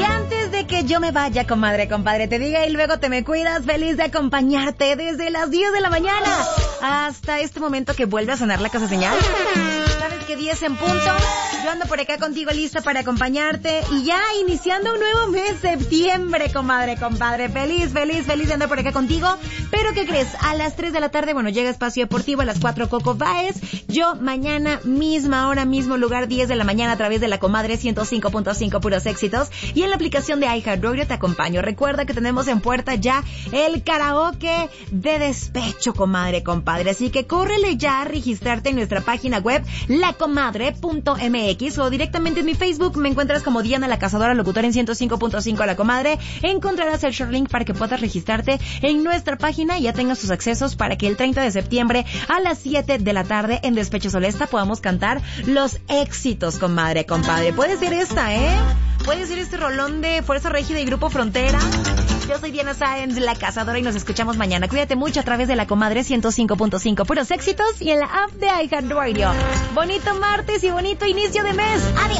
antes de que yo me vaya, comadre, compadre, te diga y luego te me cuidas, feliz de acompañarte desde las 10 de la mañana hasta este momento que vuelve a sonar la casa señal. Sabes que 10 en punto, yo ando por acá contigo lista para acompañarte y ya iniciando un nuevo mes, septiembre, comadre, compadre, feliz de andar por acá contigo. Pero ¿qué crees? A las 3 de la tarde, bueno, llega Espacio Deportivo, a las 4 Coco Báez. Yo mañana, misma hora, mismo lugar, 10 de la mañana a través de la comadre 105.5 puros éxitos. Y en la aplicación de iHeartRadio te acompaño. Recuerda que tenemos en puerta ya el karaoke de despecho, comadre, compadre. Así que córrele ya a registrarte en nuestra página web, lacomadre.mx, o directamente en mi Facebook. Me encuentras como Diana la Cazadora, locutora en 105.5 La Comadre. Encontrarás el short link para que puedas registrarte en nuestra página y ya tengas tus accesos para que el 30 de septiembre a las 7 de la tarde en Despecho Solesta podamos cantar los éxitos, comadre, compadre. Puede ser esta, puede ser este rolón de Fuerza Régida y Grupo Frontera. Yo soy Diana Sáenz, la Cazadora, y nos escuchamos mañana. Cuídate mucho a través de la comadre 105.5 puros éxitos y en la app de iHeartRadio. Bonito martes y bonito inicio de mes. Adiós.